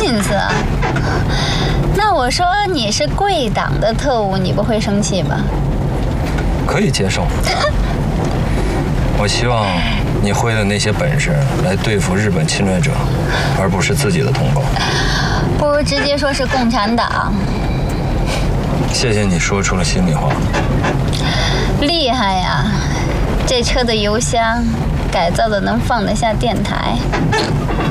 心思啊？那我说你是贵党的特务，你不会生气吧？ 可以接受。我希望你会的那些本事来对付日本侵略者，而不是自己的同胞。 不如直接说是共产党。 谢谢你说出了心里话。 厉害呀！这车的油箱改造的能放得下电台。